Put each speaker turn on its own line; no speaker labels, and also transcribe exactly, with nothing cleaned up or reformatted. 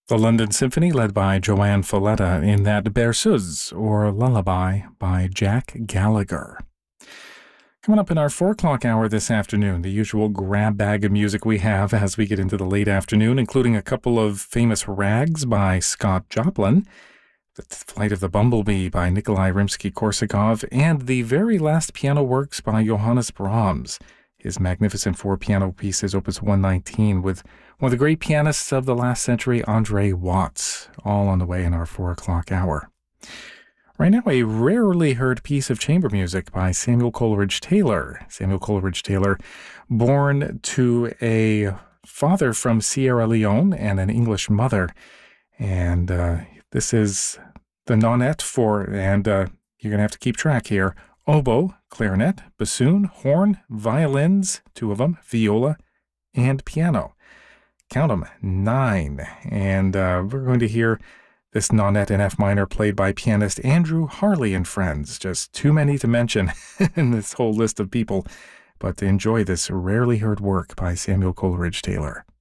The London Symphony, led by Joanne Folletta, in that Berceuse, or Lullaby, by Jack Gallagher. Coming up in our four o'clock hour this afternoon, the usual grab bag of music we have as we get into the late afternoon, including a couple of famous rags by Scott Joplin, The Flight of the Bumblebee by Nikolai Rimsky-Korsakov, and the very last piano works by Johannes Brahms, his magnificent four piano pieces, Opus one nineteen, with one of the great pianists of the last century, Andre Watts, all on the way in our four o'clock hour. Right now, a rarely heard piece of chamber music by Samuel Coleridge Taylor. Samuel Coleridge Taylor, born to a father from Sierra Leone and an English mother. And uh, this is the nonet for, and uh, you're going to have to keep track here, oboe, clarinet, bassoon, horn, violins, two of them, viola, and piano. Count them, nine. And uh, we're going to hear this nonet in F minor played by pianist Andrew Harley and Friends. Just too many to mention in this whole list of people. But enjoy this rarely heard work by Samuel Coleridge Taylor.